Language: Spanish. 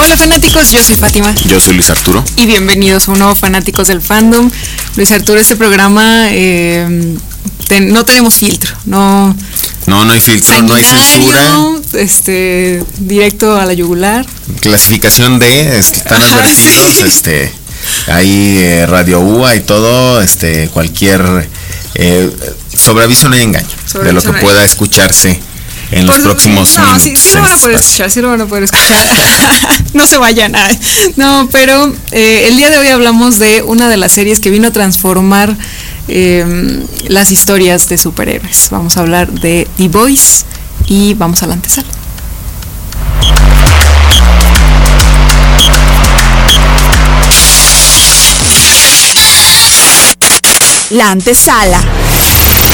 Hola fanáticos, yo soy Fátima. Yo soy Luis Arturo. Y bienvenidos a un nuevo Fanáticos del Fandom. Luis Arturo, este programa no tenemos filtro, no hay filtro, no hay censura. Directo a la yugular. Clasificación D, están advertidos, sí. Hay Radio UA y todo, cualquier sobreaviso no hay engaño de lo que pueda escucharse en los próximos minutos. Sí lo van a poder escuchar, no se vayan. No, pero el día de hoy hablamos de una de las series que vino a transformar las historias de superhéroes. Vamos a hablar de The Boys y vamos a la antesala. La antesala.